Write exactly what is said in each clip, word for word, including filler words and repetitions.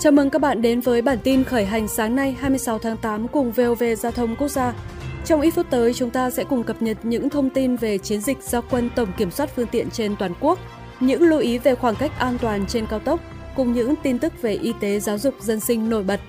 Chào mừng các bạn đến với bản tin khởi hành sáng nay hai mươi sáu tháng tám cùng vê o vê Giao thông Quốc gia. Trong ít phút tới, chúng ta sẽ cùng cập nhật những thông tin về chiến dịch ra quân tổng kiểm soát phương tiện trên toàn quốc, những lưu ý về khoảng cách an toàn trên cao tốc, cùng những tin tức về y tế, giáo dục, dân sinh nổi bật.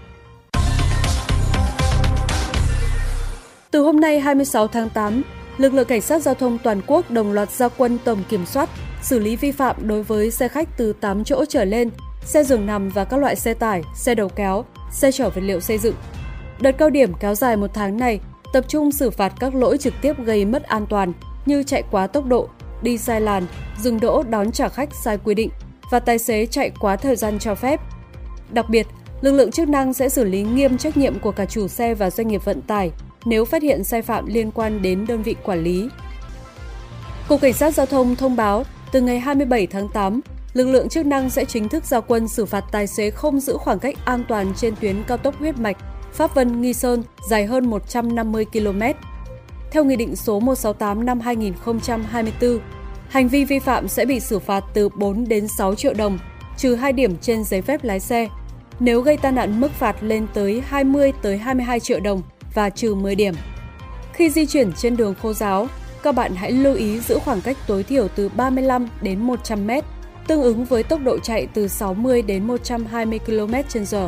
Từ hôm nay hai mươi sáu tháng tám, lực lượng cảnh sát giao thông toàn quốc đồng loạt ra quân tổng kiểm soát, xử lý vi phạm đối với xe khách từ tám chỗ trở lên, xe giường nằm và các loại xe tải, xe đầu kéo, xe chở vật liệu xây dựng. Đợt cao điểm kéo dài một tháng này tập trung xử phạt các lỗi trực tiếp gây mất an toàn như chạy quá tốc độ, đi sai làn, dừng đỗ đón trả khách sai quy định và tài xế chạy quá thời gian cho phép. Đặc biệt, lực lượng chức năng sẽ xử lý nghiêm trách nhiệm của cả chủ xe và doanh nghiệp vận tải nếu phát hiện sai phạm liên quan đến đơn vị quản lý. Cục Cảnh sát Giao thông thông báo từ ngày hai mươi bảy tháng tám, lực lượng chức năng sẽ chính thức ra quân xử phạt tài xế không giữ khoảng cách an toàn trên tuyến cao tốc huyết mạch Pháp Vân - Nghi Sơn dài hơn một trăm năm mươi ki lô mét. Theo Nghị định số một trăm sáu mươi tám năm hai nghìn không trăm hai mươi tư, hành vi vi phạm sẽ bị xử phạt từ bốn đến sáu triệu đồng, trừ hai điểm trên giấy phép lái xe. Nếu gây tai nạn, mức phạt lên tới hai mươi tới hai mươi hai triệu đồng và trừ mười điểm. Khi di chuyển trên đường khô ráo, các bạn hãy lưu ý giữ khoảng cách tối thiểu từ ba mươi lăm đến một trăm mét, tương ứng với tốc độ chạy từ sáu mươi đến một trăm hai mươi ki lô mét trên giờ.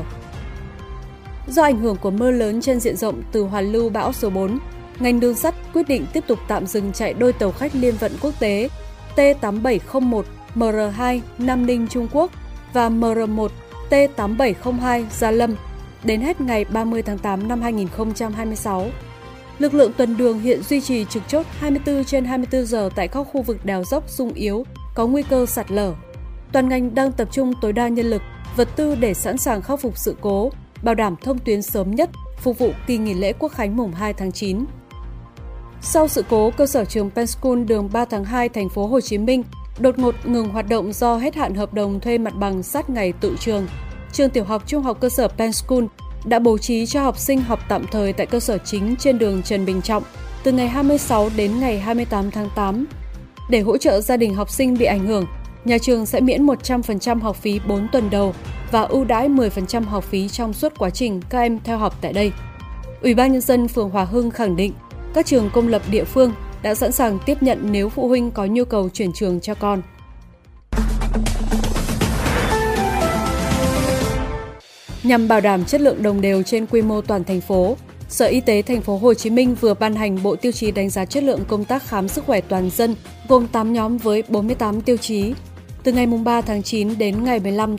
Do ảnh hưởng của mưa lớn trên diện rộng từ hoàn lưu bão số bốn, ngành đường sắt quyết định tiếp tục tạm dừng chạy đôi tàu khách liên vận quốc tế T tám bảy không một M R hai Nam Ninh Trung Quốc và M R một T tám bảy không hai Gia Lâm đến hết ngày ba mươi tháng tám năm hai nghìn không trăm hai mươi sáu. Lực lượng tuần đường hiện duy trì trực chốt hai mươi tư trên hai mươi tư giờ tại các khu vực đèo dốc sung yếu có nguy cơ sạt lở. Toàn ngành đang tập trung tối đa nhân lực, vật tư để sẵn sàng khắc phục sự cố, bảo đảm thông tuyến sớm nhất, phục vụ kỳ nghỉ lễ Quốc khánh mùng hai tháng chín. Sau sự cố, cơ sở trường Penn School đường ba tháng hai thành phố Hồ Chí Minh đột ngột ngừng hoạt động do hết hạn hợp đồng thuê mặt bằng sát ngày tự trường. Trường tiểu học trung học cơ sở Penn School đã bố trí cho học sinh học tạm thời tại cơ sở chính trên đường Trần Bình Trọng từ ngày hai mươi sáu đến ngày hai mươi tám tháng tám. Để hỗ trợ gia đình học sinh bị ảnh hưởng, nhà trường sẽ miễn một trăm phần trăm học phí bốn tuần đầu và ưu đãi mười phần trăm học phí trong suốt quá trình các em theo học tại đây. Ủy ban Nhân dân phường Hòa Hưng khẳng định các trường công lập địa phương đã sẵn sàng tiếp nhận nếu phụ huynh có nhu cầu chuyển trường cho con. Nhằm bảo đảm chất lượng đồng đều trên quy mô toàn thành phố, Sở Y tế thành phố Hồ Chí Minh vừa ban hành Bộ Tiêu chí đánh giá chất lượng công tác khám sức khỏe toàn dân gồm tám nhóm với bốn mươi tám tiêu chí. Từ ngày ba tháng chín đến ngày mười lăm